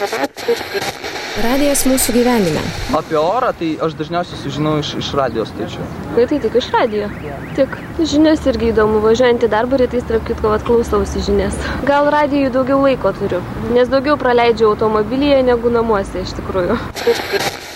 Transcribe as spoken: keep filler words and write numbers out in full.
Radijas mūsų gyvenime. Apie orą tai aš dažniausiai sužinau iš, iš radijos stočių. Tai tai tik iš radijo. Tik žinias irgi įdomu. Važiuojant į darbą rytais, tarp kitko, vat klausausi žinias. Gal radijui daugiau laiko turiu, nes daugiau praleidžiu automobilyje negu namuose iš tikrųjų.